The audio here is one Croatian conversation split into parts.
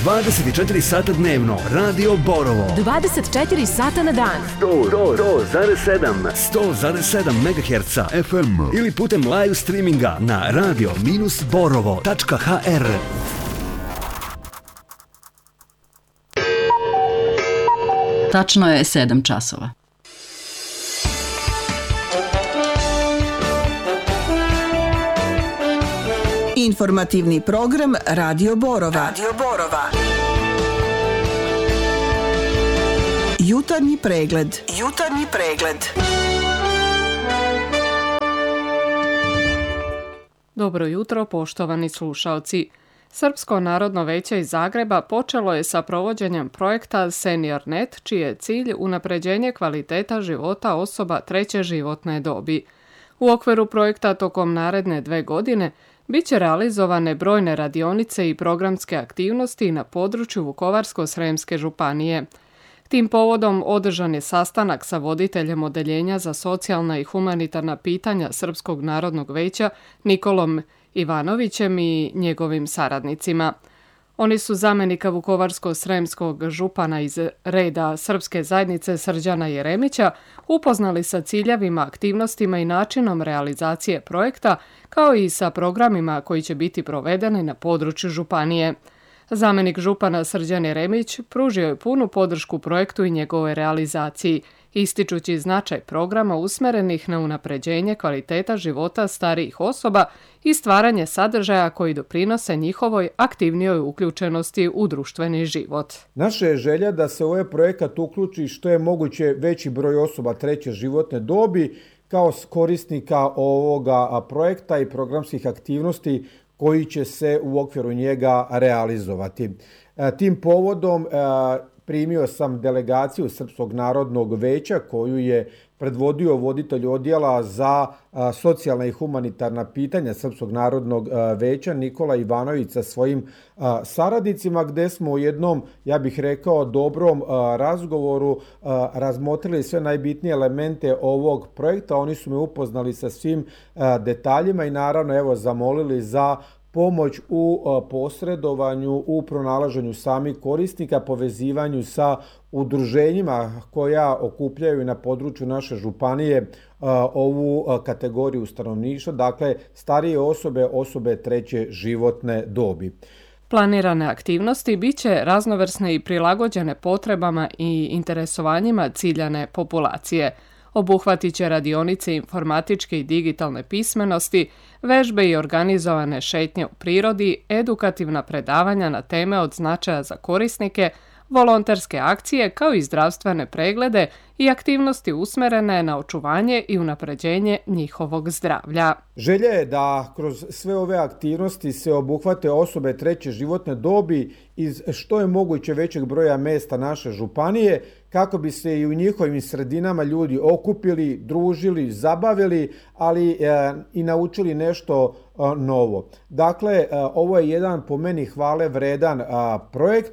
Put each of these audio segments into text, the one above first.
24 sata dnevno. Radio Borovo. 24 sata na dan. 100,7 MHz FM ili putem live streaminga na radio-borovo.hr. Tačno je 7 časova. Informativni program Radio Borova. Jutarnji pregled. Dobro jutro, poštovani slušaoci. Srpsko narodno veće iz Zagreba počelo je sa provođenjem projekta SeniorNet, čiji je cilj unapređenje kvaliteta života osoba treće životne dobi. U okviru projekta tokom naredne 2 godine bit će realizovane brojne radionice i programske aktivnosti na području Vukovarsko-srijemske županije. Tim povodom održan je sastanak sa voditeljem Odeljenja za socijalna i humanitarna pitanja Srpskog narodnog veća Nikolom Ivanovićem i njegovim saradnicima. Oni su zamjenika Vukovarsko-srijemskog župana iz reda Srpske zajednice Srđana Jeremića upoznali sa ciljevima, aktivnostima i načinom realizacije projekta, kao i sa programima koji će biti provedeni na području županije. Zamjenik župana Srđan Jeremić pružio je punu podršku projektu i njegove realizaciji, ističući značaj programa usmjerenih na unapređenje kvaliteta života starijih osoba i stvaranje sadržaja koji doprinose njihovoj aktivnijoj uključenosti u društveni život. Naša je želja da se u ovaj projekat uključi što je moguće veći broj osoba treće životne dobi kao korisnika ovoga projekta i programskih aktivnosti koji će se u okviru njega realizovati. Tim povodom primio sam delegaciju Srpskog narodnog veća koju je predvodio voditelj odjela za socijalna i humanitarna pitanja Srpskog narodnog veća Nikola Ivanović sa svojim saradnicima, gde smo u jednom, ja bih rekao, dobrom razgovoru razmotrili sve najbitnije elemente ovog projekta. Oni su me upoznali sa svim detaljima i naravno zamolili za pomoć u posredovanju, u pronalaženju samih korisnika, povezivanju sa udruženjima koja okupljaju na području naše županije ovu kategoriju stanovništva, dakle starije osobe treće životne dobi. Planirane aktivnosti bit će raznovrsne i prilagođene potrebama i interesovanjima ciljane populacije. Obuhvatit će radionice informatičke i digitalne pismenosti, vežbe i organizovane šetnje u prirodi, edukativna predavanja na teme od značaja za korisnike, volonterske akcije kao i zdravstvene preglede i aktivnosti usmerene na očuvanje i unapređenje njihovog zdravlja. Želja je da kroz sve ove aktivnosti se obuhvate osobe treće životne dobi iz što je moguće većeg broja mesta naše županije, kako bi se i u njihovim sredinama ljudi okupili, družili, zabavili, ali i naučili nešto novo. Dakle, ovo je jedan po meni hvale vredan projekt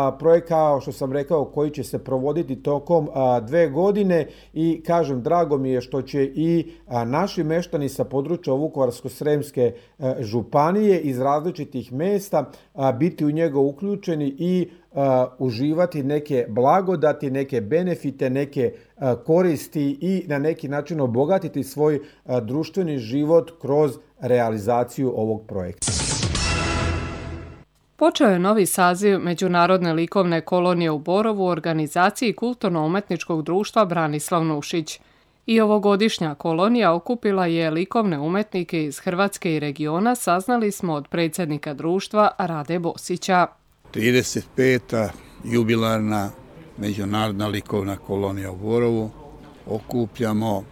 kao što sam rekao koji će se provoditi tokom 2 godine i kažem, drago mi je što će i naši meštani sa područja Vukovarsko-srijemske županije iz različitih mesta biti u njega uključeni i uživati neke blagodati, neke benefite, neke koristi i na neki način obogatiti svoj društveni život kroz realizaciju ovog projekta. Počeo je novi saziv Međunarodne likovne kolonije u Borovu u organizaciji Kulturno-umetničkog društva Branislav Nušić. I ovogodišnja kolonija okupila je likovne umetnike iz Hrvatske i regiona, saznali smo od predsjednika društva Rade Bosića. 35. jubilarna Međunarodna likovna kolonija u Borovu. Okupljamo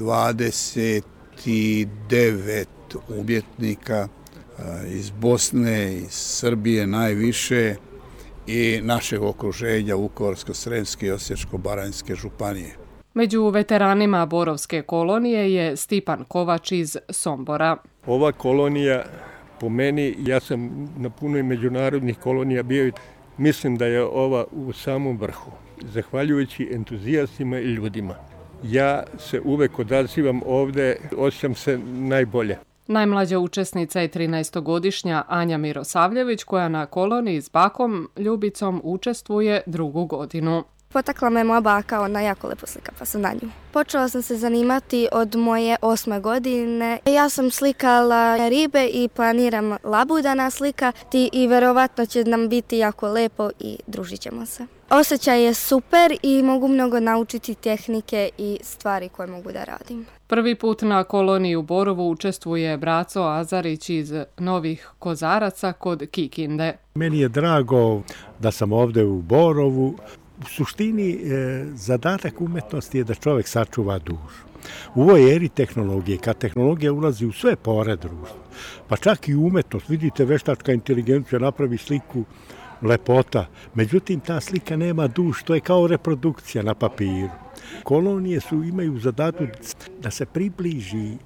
29 umjetnika iz Bosne, iz Srbije najviše i našeg okruženja Vukovarsko-srijemske i Osječko-baranjske županije. Među veteranima Borovske kolonije je Stipan Kovač iz Sombora. Ova kolonija, po meni, ja sam na puno međunarodnih kolonija bio i mislim da je ova u samom vrhu, zahvaljujući entuzijastima i ljudima. Ja se uvek odazivam ovde, osjećam se najbolje. Najmlađa učesnica je 13-godišnja Anja Mirosavljević koja na koloniji s bakom Ljubicom učestvuje 2. godinu. Potakla me moja baka, ona jako lepo slika, pa sam na nju. Počela sam se zanimati od moje 8. godine. Ja sam slikala ribe i planiram labuda naslikati i verovatno će nam biti jako lepo i družit ćemo se. Osjećaj je super i mogu mnogo naučiti tehnike i stvari koje mogu da radim. Prvi put na koloniji u Borovu učestvuje Braco Azarić iz Novih Kozaraca kod Kikinde. Meni je drago da sam ovde u Borovu. U suštini, zadatak umetnosti je da čovjek sačuva dušu. U ovoj eri tehnologije, kad tehnologija ulazi u sve pore društva, pa čak i umetnost, vidite, veštačka inteligencija napravi sliku, lepota, međutim ta slika nema duš, to je kao reprodukcija na papiru. Kolonije imaju zadatak da se približi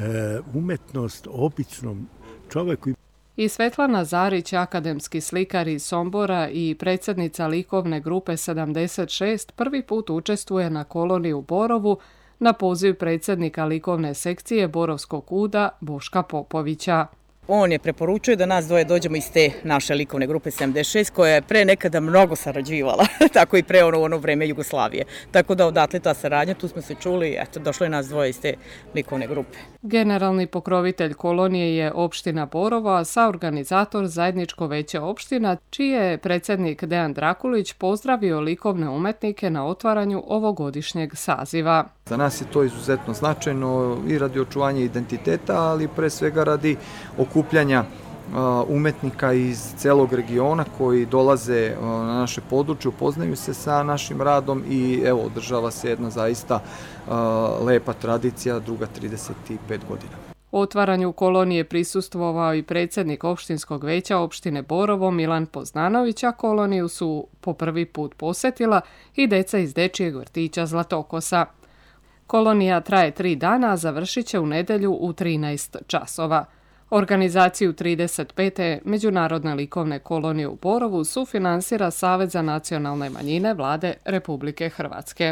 umetnost običnom čovjeku. I Svetlana Zarić, akademski slikar iz Sombora i predsjednica likovne grupe 76, prvi put učestvuje na koloniji u Borovu na poziv predsjednika likovne sekcije Borovskog UDA Boška Popovića. On je preporučio da nas dvoje dođemo iz te naše likovne grupe 76 koja je pre nekada mnogo sarađivala, tako i pre ono vreme Jugoslavije. Tako da odatle ta saradnja, tu smo se čuli, eto, došlo je nas dvoje iz te likovne grupe. Generalni pokrovitelj kolonije je opština Borova, a saorganizator zajedničko veće opština, čiji je predsjednik Dejan Drakulić pozdravio likovne umetnike na otvaranju ovogodišnjeg saziva. Za nas je to izuzetno značajno i radi očuvanja identiteta, ali pre svega radi okupljanja umetnika iz celog regiona koji dolaze na naše područje, upoznaju se sa našim radom i evo, održava se jedna zaista lepa tradicija, druga 35 godina. Otvaranju kolonije prisustvovao i predsjednik opštinskog veća opštine Borovo Milan Poznanović, a koloniju su po prvi put posjetila i deca iz dečijeg vrtića Zlatokosa. Kolonija traje 3 dana, a završit će u nedjelju u 13 časova. Organizaciju 35. Međunarodne likovne kolonije u Borovu sufinansira Savez za nacionalne manjine Vlade Republike Hrvatske.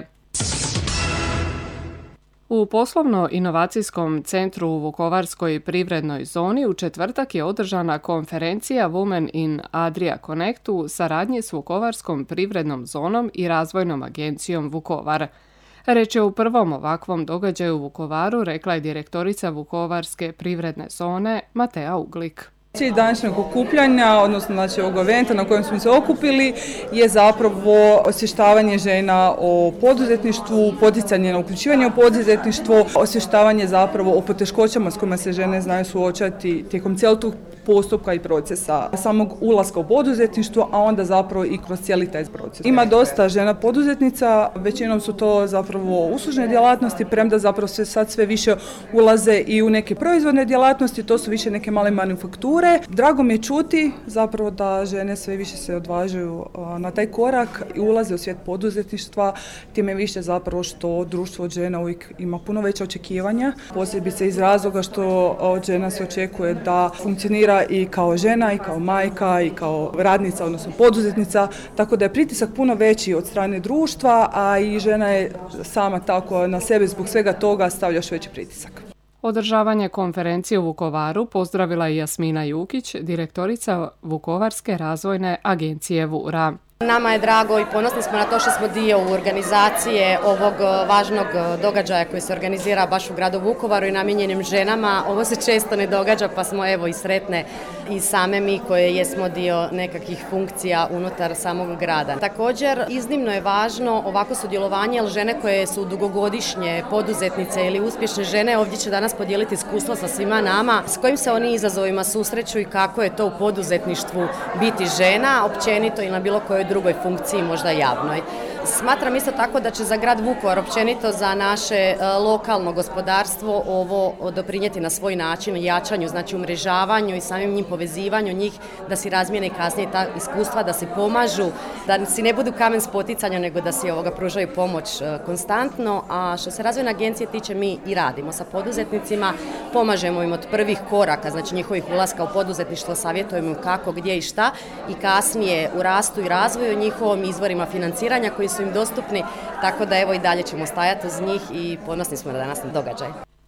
U poslovno-inovacijskom centru u Vukovarskoj privrednoj zoni u četvrtak je održana konferencija Women in Adria Connect u saradnji s Vukovarskom privrednom zonom i razvojnom agencijom Vukovar. Reč je u prvom ovakvom događaju u Vukovaru, rekla je direktorica Vukovarske privredne zone Matea Uglik. Cilj današnjeg okupljanja, odnosno znači ovog eventa na kojem smo se okupili, je zapravo osvještavanje žena o poduzetništvu, poticanje na uključivanje u poduzetništvo, osvještavanje zapravo o poteškoćama s kojima se žene znaju suočati tijekom cijelog tog postupka i procesa samog ulaska u poduzetništvo, a onda zapravo i kroz cijeli taj proces. Ima dosta žena poduzetnica, većinom su to zapravo uslužne djelatnosti, premda zapravo se sad sve više ulaze i u neke proizvodne djelatnosti, to su više neke male manufakture. Drago mi je čuti zapravo da žene sve više se odvažuju na taj korak i ulaze u svijet poduzetništva, time više zapravo što društvo od žena uvijek ima puno veće očekivanja, posebice iz razloga što od žena se očekuje da funkcionira i kao žena, i kao majka, i kao radnica, odnosno poduzetnica, tako da je pritisak puno veći od strane društva, a i žena je sama tako na sebe zbog svega toga stavlja još veći pritisak. Održavanje konferencije u Vukovaru pozdravila je Jasmina Jukić, direktorica Vukovarske razvojne agencije VURA. Nama je drago i ponosni smo na to što smo dio organizacije ovog važnog događaja koji se organizira baš u gradu Vukovaru i namijenjenim ženama. Ovo se često ne događa, pa smo evo i sretne i same mi koje jesmo dio nekakvih funkcija unutar samog grada. Također, iznimno je važno ovako sudjelovanje, jer žene koje su dugogodišnje poduzetnice ili uspješne žene ovdje će danas podijeliti iskustvo sa svima nama, s kojim se oni izazovima susreću i kako je to u poduzetništvu biti žena, općenito ili na bilo kojoj drugoj funkciji, možda javnoj. Smatram isto tako da će za grad Vukovar, općenito za naše lokalno gospodarstvo, ovo doprinijeti na svoj način jačanju, znači umrežavanju i samim njim povezivanju njih, da si razmijene kasnije ta iskustva, da si pomažu, da si ne budu kamen spoticanja, nego da si pružaju pomoć konstantno. A što se razvojne agencije tiče, mi i radimo sa poduzetnicima, pomažemo im od prvih koraka, znači njihovih ulaska u poduzetništvo, savjetujemo im kako, gdje i šta, i kasnije u rastu i razvoju njihovim izvorima financiranja koji su im dostupni, tako da evo i dalje ćemo stajati uz njih i ponosni smo na današnji događaj.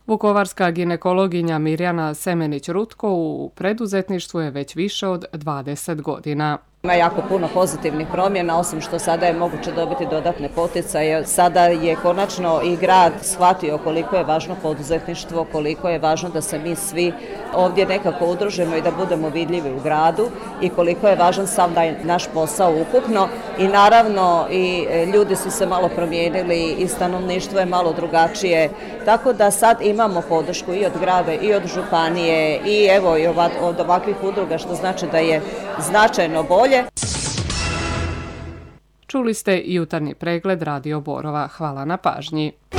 Vukovarska ginekologinja Mirjana Semenić-Rutko u preduzetništvu je već više od 20 godina. Ima jako puno pozitivnih promjena, osim što sada je moguće dobiti dodatne poticaje. Sada je konačno i grad shvatio koliko je važno poduzetništvo, koliko je važno da se mi svi ovdje nekako udružimo i da budemo vidljivi u gradu i koliko je važan sam naš posao ukupno. I naravno i ljudi su se malo promijenili i stanovništvo je malo drugačije. Tako da sad imamo podršku i od grada i od županije i evo i od ovakvih udruga, što znači da je značajno bolje. Čuli ste jutarnji pregled Radio Borova. Hvala na pažnji.